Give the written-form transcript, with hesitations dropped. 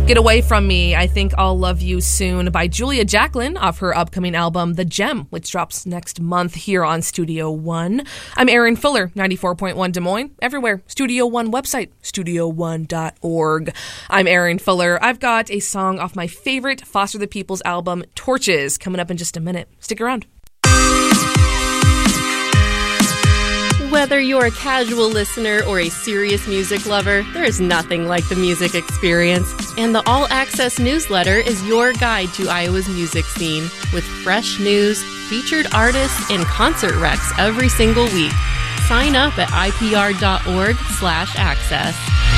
Get Away From Me, I Think I'll Love You Soon by Julia Jacklin off her upcoming album, The Gem, which drops next month here on Studio One. I'm Erin Fuller, 94.1 Des Moines, everywhere. Studio One website, studio1.org. I'm Erin Fuller. I've got a song off my favorite Foster the People's album, Torches, coming up in just a minute. Stick around. Whether you're a casual listener or a serious music lover, there is nothing like the music experience. And the All Access newsletter is your guide to Iowa's music scene, with fresh news, featured artists, and concert recs every single week. Sign up at ipr.org/access.